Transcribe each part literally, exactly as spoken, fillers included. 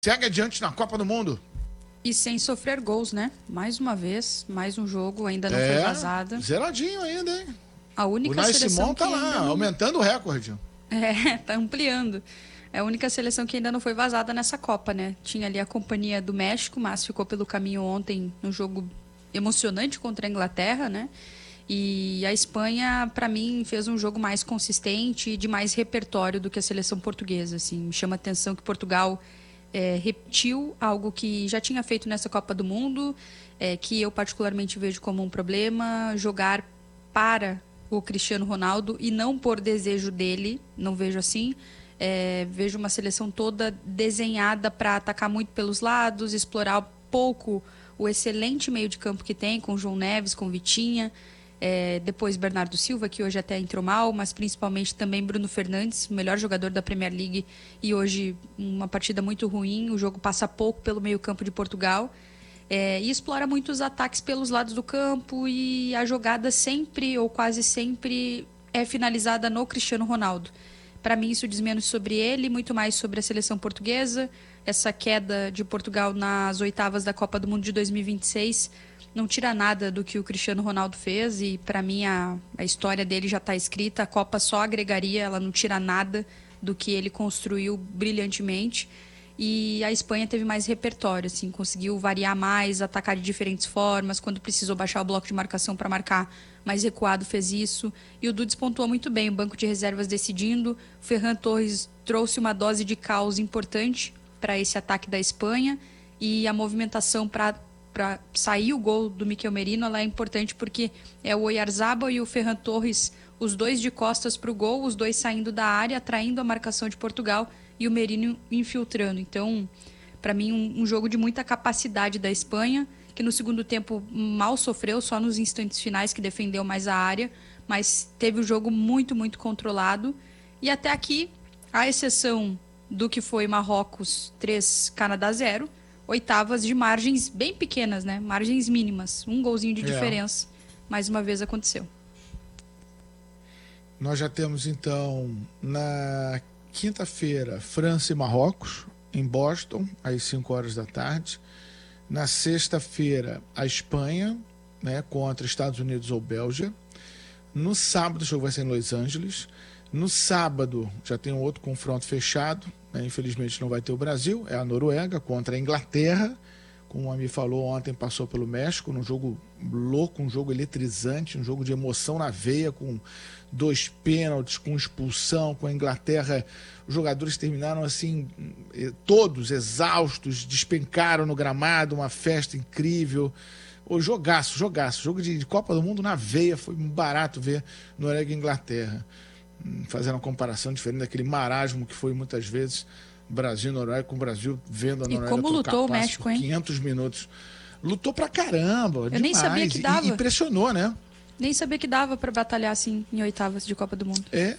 Segue adiante na Copa do Mundo. E sem sofrer gols, né? Mais uma vez, mais um jogo, ainda não é, foi vazada. Zeradinho ainda, hein? A única o Nai seleção Simão tá que lá, não... aumentando o recorde. É, tá ampliando. É a única seleção que ainda não foi vazada nessa Copa, né? Tinha ali a companhia do México, mas ficou pelo caminho ontem num jogo emocionante contra a Inglaterra, né? E a Espanha, para mim, fez um jogo mais consistente e de mais repertório do que a seleção portuguesa. Assim, me chama a atenção que Portugal é, repetiu algo que já tinha feito nessa Copa do Mundo, é, que eu particularmente vejo como um problema, jogar para o Cristiano Ronaldo e não por desejo dele, não vejo assim. É, vejo uma seleção toda desenhada para atacar muito pelos lados, explorar pouco o excelente meio de campo que tem, com João Neves, com Vitinha. É, depois Bernardo Silva, que hoje até entrou mal, mas principalmente também Bruno Fernandes, o melhor jogador da Premier League, e hoje uma partida muito ruim. O jogo passa pouco pelo meio campo de Portugal, é, e explora muito os ataques pelos lados do campo, e a jogada sempre, ou quase sempre, é finalizada no Cristiano Ronaldo. Para mim isso diz menos sobre ele, muito mais sobre a seleção portuguesa. Essa queda de Portugal nas oitavas da Copa do Mundo de dois mil e vinte e seis não tira nada do que o Cristiano Ronaldo fez, e para mim a, a história dele já está escrita. A Copa só agregaria, ela não tira nada do que ele construiu brilhantemente. E a Espanha teve mais repertório, assim, conseguiu variar mais, atacar de diferentes formas. Quando precisou baixar o bloco de marcação para marcar mais recuado, fez isso. E o Dudes pontuou muito bem, o banco de reservas decidindo. O Ferran Torres trouxe uma dose de caos importante para esse ataque da Espanha, e a movimentação para para sair o gol do Mikel Merino, ela é importante porque é o Oyarzabal e o Ferran Torres, os dois de costas para o gol, os dois saindo da área, atraindo a marcação de Portugal, e o Merino infiltrando. Então, para mim, um, um jogo de muita capacidade da Espanha, que no segundo tempo mal sofreu, só nos instantes finais que defendeu mais a área, mas teve o jogo muito, muito controlado. E até aqui, à exceção do que foi Marrocos três, Canadá zero, oitavas de margens bem pequenas, né? Margens mínimas. Um golzinho de é. diferença. Mais uma vez aconteceu. Nós já temos, então, na quinta-feira, França e Marrocos, em Boston, às cinco horas da tarde. Na sexta-feira, a Espanha, né, contra Estados Unidos ou Bélgica. No sábado, o jogo vai ser em Los Angeles. No sábado, já tem um outro confronto fechado, né? Infelizmente não vai ter o Brasil, é a Noruega contra a Inglaterra. Como a me falou ontem, passou pelo México, num jogo louco, um jogo eletrizante, um jogo de emoção na veia, com dois pênaltis, com expulsão, com a Inglaterra. Os jogadores terminaram assim, todos exaustos, despencaram no gramado, uma festa incrível. O jogaço, jogaço, jogo de, de Copa do Mundo na veia, foi barato ver Noruega e Inglaterra. Fazendo uma comparação diferente daquele marasmo que foi muitas vezes Brasil e Noruega, com o Brasil vendo a Noruega. E como lutou o México, hein? quinhentos minutos. Lutou pra caramba, Eu demais. nem sabia que dava. E impressionou, né? Nem sabia que dava pra batalhar assim em oitavas de Copa do Mundo. É.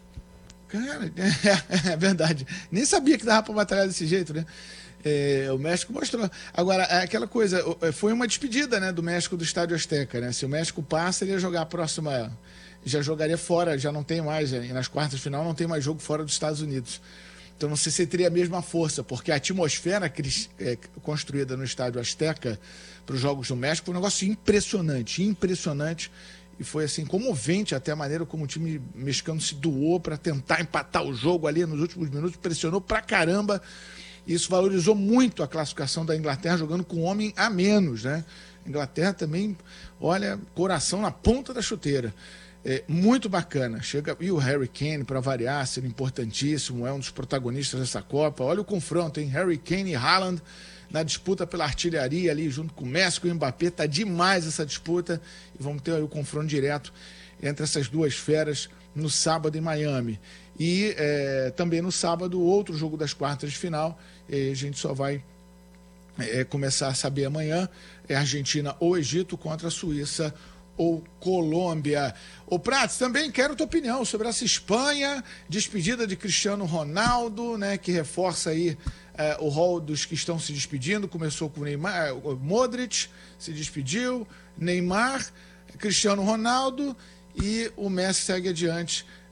Cara, é, é verdade. Nem sabia que dava pra batalhar desse jeito, né? É, o México mostrou. Agora, aquela coisa, foi uma despedida, né, do México do Estádio Azteca, né? Se o México passa, ele ia jogar a próxima... já jogaria fora, já não tem mais, e nas quartas de final não tem mais jogo fora dos Estados Unidos. Então não sei se teria a mesma força, porque a atmosfera é, construída no Estádio Azteca para os Jogos do México foi um negócio impressionante, impressionante, e foi assim, comovente até a maneira como o time mexicano se doou para tentar empatar o jogo ali nos últimos minutos, pressionou pra caramba. Isso valorizou muito a classificação da Inglaterra, jogando com um homem a menos, né? A Inglaterra também, olha, coração na ponta da chuteira. É, muito bacana. Chega, e o Harry Kane, para variar, sendo importantíssimo, é um dos protagonistas dessa Copa. Olha o confronto, hein? Harry Kane e Haaland na disputa pela artilharia ali, junto com o Messi e o Mbappé. Tá demais essa disputa. E vamos ter aí o confronto direto entre essas duas feras no sábado em Miami. E é, também no sábado, outro jogo das quartas de final. E a gente só vai é, começar a saber amanhã. É Argentina ou Egito contra a Suíça ou Colômbia. Ô Prats, também quero tua opinião sobre essa Espanha, despedida de Cristiano Ronaldo, né, que reforça aí é, o rol dos que estão se despedindo. Começou com o Neymar, o Modric se despediu, Neymar, Cristiano Ronaldo, e o Messi segue adiante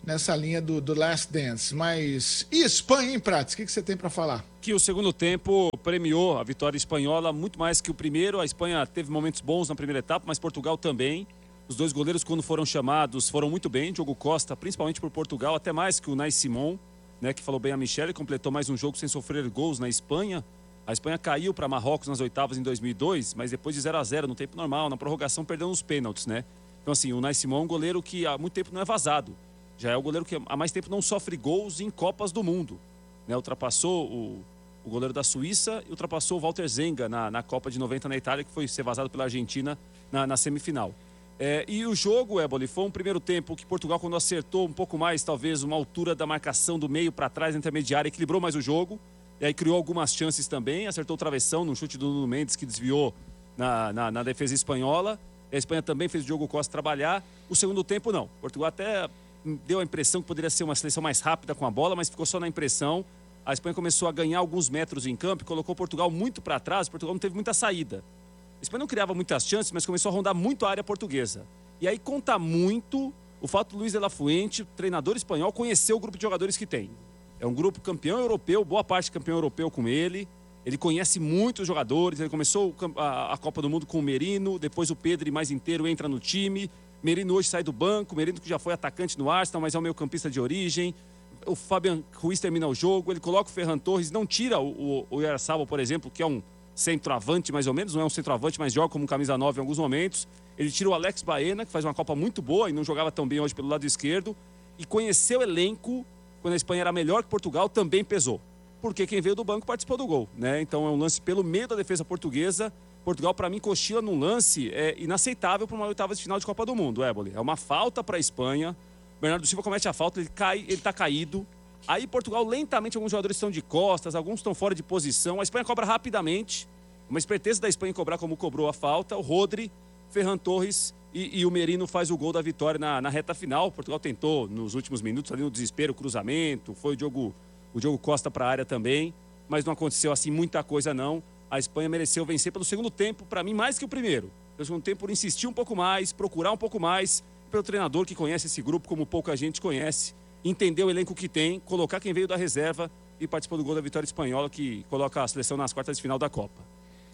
nessa linha do, do Last Dance. Mas e Espanha, hein, Prats? O que, que você tem para falar? Que o segundo tempo premiou a vitória espanhola muito mais que o primeiro. A Espanha teve momentos bons na primeira etapa, mas Portugal também. Os dois goleiros, quando foram chamados, foram muito bem. Diogo Costa, principalmente por Portugal, até mais que o Unai Simon, né, que falou bem a Michele, completou mais um jogo sem sofrer gols na Espanha. A Espanha caiu para Marrocos nas oitavas em dois mil e dois, mas depois de zero a zero no tempo normal, na prorrogação, perdeu nos pênaltis, né? Então, assim, o Unai Simon é um goleiro que há muito tempo não é vazado. Já é o goleiro que há mais tempo não sofre gols em Copas do Mundo. Né? Ultrapassou o, o goleiro da Suíça e ultrapassou o Walter Zenga na, na Copa de noventa na Itália, que foi ser vazado pela Argentina na, na semifinal. É, e o jogo, Éboli, foi um primeiro tempo que Portugal, quando acertou um pouco mais, talvez, uma altura da marcação do meio para trás, intermediária, equilibrou mais o jogo. E aí criou algumas chances também, acertou o travessão no chute do Nuno Mendes, que desviou na, na, na defesa espanhola. A Espanha também fez o Diogo Costa trabalhar. O segundo tempo, não. Portugal até deu a impressão que poderia ser uma seleção mais rápida com a bola, mas ficou só na impressão. A Espanha começou a ganhar alguns metros em campo e colocou Portugal muito para trás. Portugal não teve muita saída. A Espanha não criava muitas chances, mas começou a rondar muito a área portuguesa. E aí conta muito o fato do Luis de la Fuente, treinador espanhol, conhecer o grupo de jogadores que tem. É um grupo campeão europeu, boa parte campeão europeu com ele. Ele conhece muitos jogadores. Ele começou a Copa do Mundo com o Merino, depois o Pedri mais inteiro entra no time. Merino hoje sai do banco, Merino que já foi atacante no Arsenal, mas é o meio campista de origem. O Fabian Ruiz termina o jogo, ele coloca o Ferran Torres, não tira o, o, o Oyarzabal, por exemplo, que é um centroavante mais ou menos, não é um centroavante, mas joga como camisa nove em alguns momentos. Ele tira o Alex Baena, que faz uma Copa muito boa e não jogava tão bem hoje pelo lado esquerdo. E conhecer o elenco, quando a Espanha era melhor que Portugal, também pesou. Porque quem veio do banco participou do gol, né? Então é um lance pelo meio da defesa portuguesa. Portugal, para mim, cochila num lance é, inaceitável para uma oitava de final de Copa do Mundo, Éboli. É uma falta para a Espanha. Bernardo Silva comete a falta, ele cai, ele está caído. Aí Portugal, lentamente, alguns jogadores estão de costas, alguns estão fora de posição. A Espanha cobra rapidamente. Uma esperteza da Espanha em cobrar como cobrou a falta. O Rodri, Ferran Torres e, e o Merino faz o gol da vitória na, na reta final. Portugal tentou, nos últimos minutos, ali no desespero, o cruzamento. Foi o Diogo, o Diogo Costa para a área também. Mas não aconteceu assim muita coisa, não. A Espanha mereceu vencer pelo segundo tempo, para mim, mais que o primeiro. Pelo segundo tempo, por insistir um pouco mais, procurar um pouco mais, pelo treinador que conhece esse grupo como pouca gente conhece, entender o elenco que tem, colocar quem veio da reserva e participou do gol da vitória espanhola, que coloca a seleção nas quartas de final da Copa.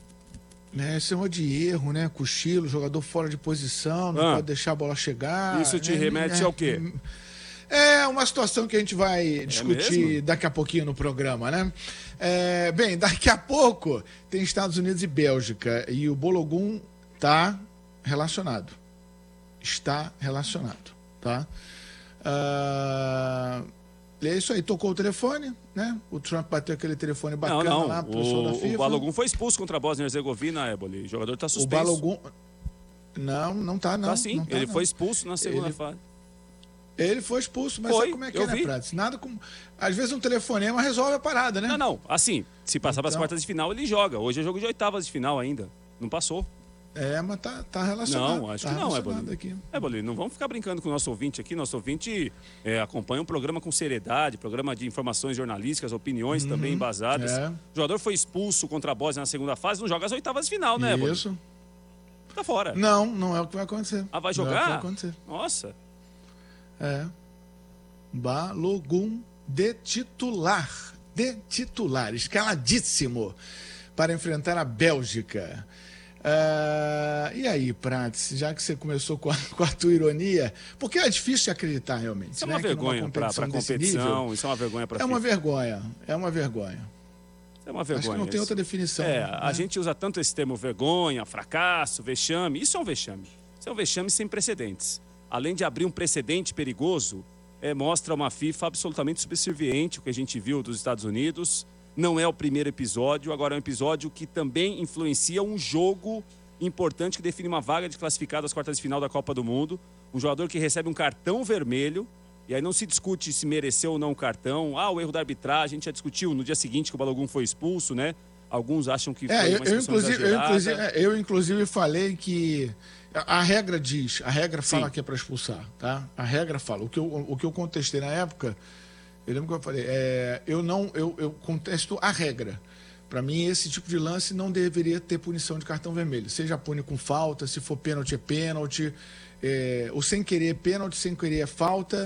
É, isso é um de erro, né? Cochilo, jogador fora de posição, não ah, pode deixar a bola chegar. Isso te é, remete é, ao quê? É uma situação que a gente vai discutir é daqui a pouquinho no programa, né? É, bem, daqui a pouco tem Estados Unidos e Bélgica e o Balogun está relacionado. Está relacionado, tá? Ah, é isso aí, tocou o telefone, né? O Trump bateu aquele telefone bacana não, não. lá pro pessoal da FIFA. O Balogun foi expulso contra a Bósnia e Herzegovina, Éboli. O jogador está suspenso. O Balogun... Não, não tá não. Tá sim, não tá, ele não. foi expulso na segunda ele... fase. Ele foi expulso, mas foi, sabe como é que é, né, Prats? Nada como... Às vezes um telefonema resolve a parada, né? Não, não. Assim, se passar então... para as quartas de final, ele joga. Hoje é jogo de oitavas de final ainda. Não passou. É, mas tá, tá relacionado. Não, acho tá que não, Éboli. Éboli, não vamos ficar brincando com o nosso ouvinte aqui. Nosso ouvinte é, acompanha um programa com seriedade, programa de informações jornalísticas, opiniões uhum, também embasadas. É. O jogador foi expulso contra a Bósnia na segunda fase, não joga as oitavas de final, né, Éboli? Isso. Tá fora. Não, não é o que vai acontecer. Ah, vai jogar? Não é o que vai acontecer. Nossa. É. Balogun de titular. De titular. Escaladíssimo para enfrentar a Bélgica. Uh, e aí, Prats, já que você começou com a, com a tua ironia, porque é difícil de acreditar realmente. Isso é né? uma vergonha para a competição, nível, isso é uma vergonha para a É uma vergonha, é uma vergonha. É uma vergonha. Acho que não tem outra definição. É, né? a gente usa tanto esse termo vergonha, fracasso, vexame. Isso é um vexame. Isso é um vexame sem precedentes. Além de abrir um precedente perigoso, é, mostra uma FIFA absolutamente subserviente, o que a gente viu dos Estados Unidos. Não é o primeiro episódio, agora é um episódio que também influencia um jogo importante que define uma vaga de classificado às quartas de final da Copa do Mundo. Um jogador que recebe um cartão vermelho, e aí não se discute se mereceu ou não o cartão. Ah, o erro da arbitragem, a gente já discutiu no dia seguinte que o Balogun foi expulso, né? Alguns acham que foi é, eu, uma expulsão eu, inclusive, eu, inclusive, exagerada. eu, inclusive, falei que a regra diz, a regra fala Sim. que é para expulsar, tá? A regra fala. O que eu, o que eu contestei na época... Eu lembro que eu falei, é, eu não, eu, eu contesto a regra. Para mim, esse tipo de lance não deveria ter punição de cartão vermelho. Seja pune com falta, se for pênalti é pênalti, é, ou sem querer é pênalti, sem querer é falta,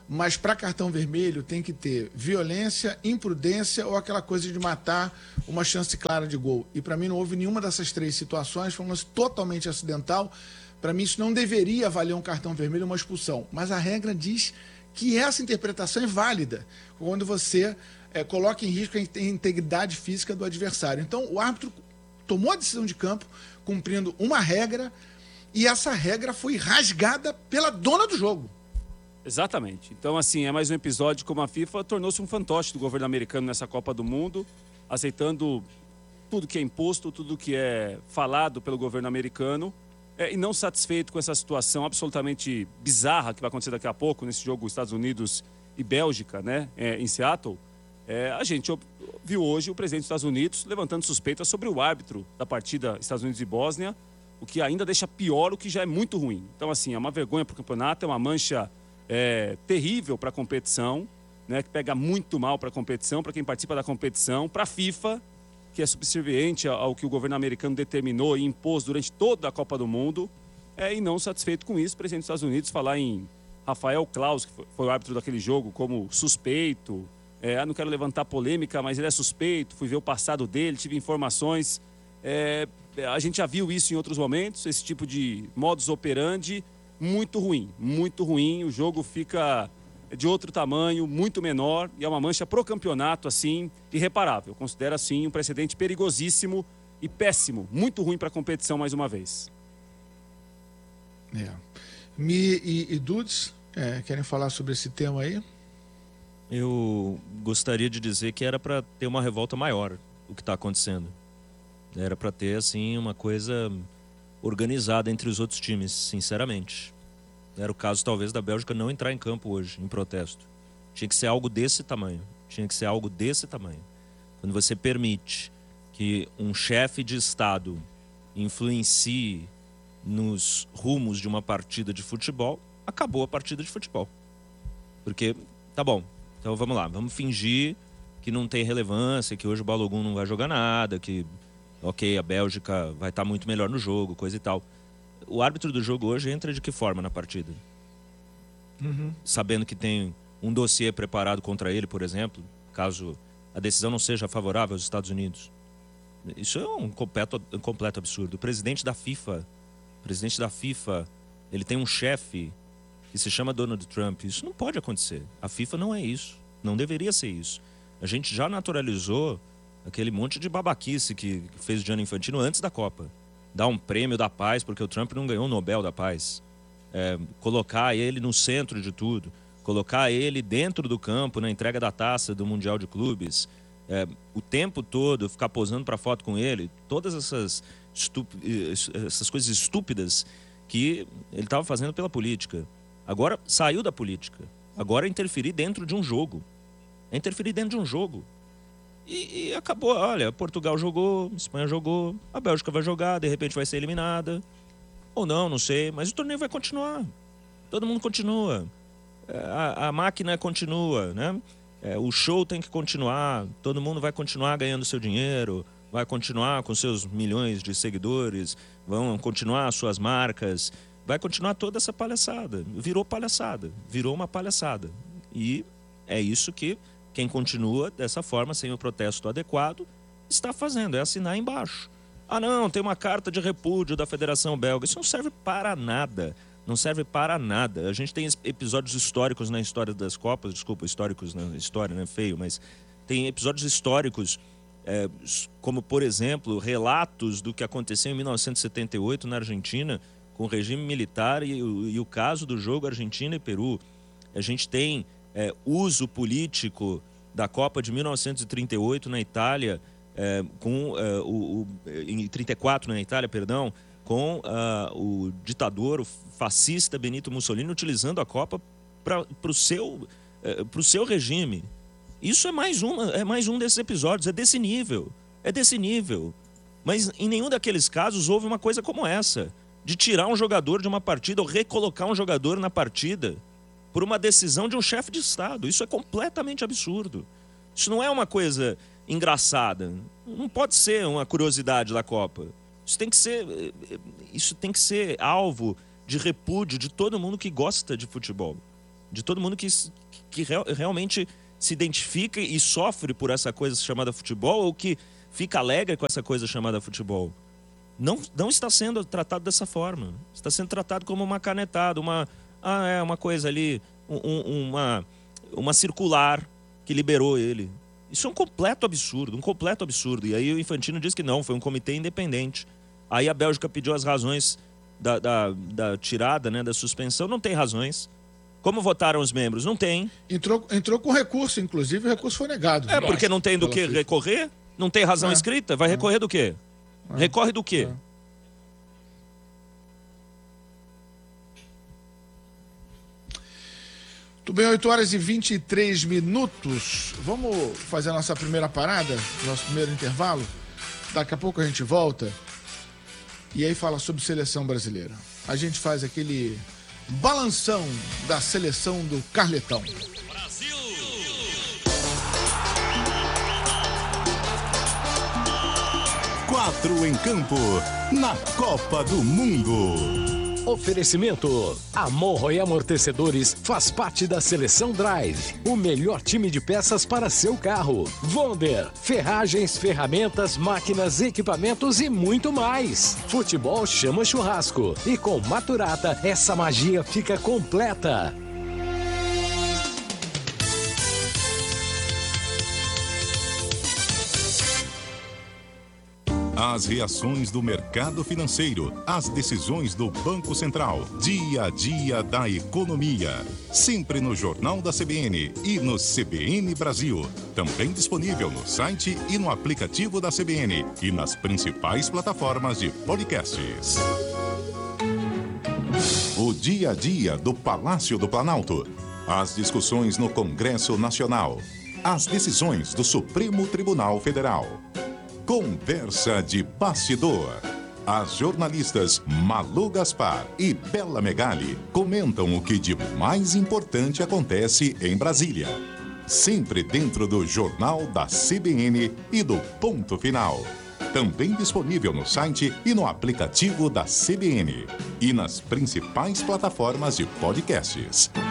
mas para cartão vermelho tem que ter violência, imprudência ou aquela coisa de matar uma chance clara de gol. E para mim não houve nenhuma dessas três situações, foi um lance totalmente acidental. Para mim isso não deveria valer um cartão vermelho ou uma expulsão. Mas a regra diz que essa interpretação é válida quando você é, coloca em risco a integridade física do adversário. Então o árbitro tomou a decisão de campo cumprindo uma regra e essa regra foi rasgada pela dona do jogo. Exatamente. Então, assim, é mais um episódio como a FIFA tornou-se um fantoche do governo americano nessa Copa do Mundo, aceitando tudo que é imposto, tudo que é falado pelo governo americano, é, e não satisfeito com essa situação absolutamente bizarra que vai acontecer daqui a pouco, nesse jogo Estados Unidos e Bélgica, né, é, em Seattle. É, a gente viu hoje o presidente dos Estados Unidos levantando suspeitas sobre o árbitro da partida Estados Unidos e Bósnia, o que ainda deixa pior o que já é muito ruim. Então, assim, é uma vergonha para o campeonato, é uma mancha É, terrível para a competição, né, que pega muito mal para a competição, para quem participa da competição, para a FIFA, que é subserviente ao que o governo americano determinou e impôs durante toda a Copa do Mundo, é, e não satisfeito com isso, o presidente dos Estados Unidos falar em Rafael Claus, que foi, foi o árbitro daquele jogo, como suspeito, é, não quero levantar polêmica, mas ele é suspeito, fui ver o passado dele, tive informações, é, a gente já viu isso em outros momentos, esse tipo de modus operandi, muito ruim, muito ruim, o jogo fica de outro tamanho, muito menor, e é uma mancha pro campeonato, assim, irreparável. Considero, assim, um precedente perigosíssimo e péssimo, muito ruim para a competição mais uma vez. É. Mi e, e Dudes, é, querem falar sobre esse tema aí? Eu gostaria de dizer que era para ter uma revolta maior o que está acontecendo. Era para ter, assim, uma coisa organizada entre os outros times, sinceramente. Era o caso, talvez, da Bélgica não entrar em campo hoje, em protesto. Tinha que ser algo desse tamanho. Tinha que ser algo desse tamanho. Quando você permite que um chefe de Estado influencie nos rumos de uma partida de futebol, acabou a partida de futebol. Porque, tá bom, então vamos lá, vamos fingir que não tem relevância, que hoje o Balogun não vai jogar nada, que... ok, a Bélgica vai estar muito melhor no jogo, coisa e tal. O árbitro do jogo hoje entra de que forma na partida? Uhum. Sabendo que tem um dossiê preparado contra ele, por exemplo, caso a decisão não seja favorável aos Estados Unidos. Isso é um completo, um completo absurdo. O presidente da FIFA, o presidente da FIFA, ele tem um chefe que se chama Donald Trump. Isso não pode acontecer. A FIFA não é isso. Não deveria ser isso. A gente já naturalizou aquele monte de babaquice que fez o Gianni Infantino antes da Copa. Dar um prêmio da paz porque o Trump não ganhou o Nobel da Paz. É, colocar ele no centro de tudo. Colocar ele dentro do campo na entrega da taça do Mundial de Clubes. É, o tempo todo ficar posando para foto com ele. Todas essas, estup... essas coisas estúpidas que ele estava fazendo pela política. Agora saiu da política. Agora é interferir dentro de um jogo. É interferir dentro de um jogo. E, e acabou, olha, Portugal jogou, Espanha jogou, a Bélgica vai jogar, de repente vai ser eliminada. Ou não, não sei, mas o torneio vai continuar. Todo mundo continua. A, a máquina continua, né? É, o show tem que continuar, todo mundo vai continuar ganhando seu dinheiro, vai continuar com seus milhões de seguidores, vão continuar suas marcas, vai continuar toda essa palhaçada. Virou palhaçada, virou uma palhaçada. E é isso que quem continua dessa forma, sem o protesto adequado, está fazendo, é assinar embaixo. Ah não, tem uma carta de repúdio da Federação Belga. Isso não serve para nada, não serve para nada. A gente tem episódios históricos na história das Copas, desculpa, históricos na história, né, feio, mas tem episódios históricos, é, como por exemplo, relatos do que aconteceu em mil novecentos e setenta e oito na Argentina, com o regime militar e, e o caso do jogo Argentina e Peru. A gente tem é, uso político da Copa de mil novecentos e trinta e oito na Itália, é, com é, o, o em trinta e quatro na Itália, perdão, com uh, o ditador, o fascista Benito Mussolini utilizando a Copa para o seu, é, pro seu regime. Isso é mais, uma, é mais um desses episódios, é desse nível, é desse nível. Mas em nenhum daqueles casos houve uma coisa como essa, de tirar um jogador de uma partida ou recolocar um jogador na partida por uma decisão de um chefe de Estado. Isso é completamente absurdo. Isso não é uma coisa engraçada. Não pode ser uma curiosidade da Copa. Isso tem que ser, isso tem que ser alvo de repúdio de todo mundo que gosta de futebol. de todo mundo que, que real, realmente se identifica e sofre por essa coisa chamada futebol, ou que fica alegre com essa coisa chamada futebol. Não, não está sendo tratado dessa forma. Está sendo tratado como uma canetada, uma, ah, é uma coisa ali, um, uma, uma circular que liberou ele. Isso é um completo absurdo, um completo absurdo. E aí o Infantino diz que não, foi um comitê independente. Aí a Bélgica pediu as razões da, da, da tirada, né, da suspensão. Não tem razões. Como votaram os membros? Não tem. Entrou, entrou com recurso, inclusive o recurso foi negado. É, porque não tem do que recorrer? Não tem razão é. escrita? Vai recorrer do quê? É. Recorre do quê? É. Tudo bem, oito horas e vinte e três minutos. Vamos fazer a nossa primeira parada, nosso primeiro intervalo. Daqui a pouco a gente volta e aí fala sobre seleção brasileira. A gente faz aquele balanção da seleção do Carletão. Brasil! Quatro em campo, na Copa do Mundo. Oferecimento. Amorro e Amortecedores faz parte da Seleção Drive. O melhor time de peças para seu carro. Wonder. Ferragens, ferramentas, máquinas, equipamentos e muito mais. Futebol chama churrasco. E com Maturata, essa magia fica completa. As reações do mercado financeiro, as decisões do Banco Central, dia a dia da economia. Sempre no Jornal da C B N e no C B N Brasil. Também disponível no site e no aplicativo da C B N e nas principais plataformas de podcasts. O dia a dia do Palácio do Planalto. As discussões no Congresso Nacional. As decisões do Supremo Tribunal Federal. Conversa de bastidor. As jornalistas Malu Gaspar e Bela Megali comentam o que de mais importante acontece em Brasília. Sempre dentro do Jornal da C B N e do Ponto Final. Também disponível no site e no aplicativo da C B N. E nas principais plataformas de podcasts.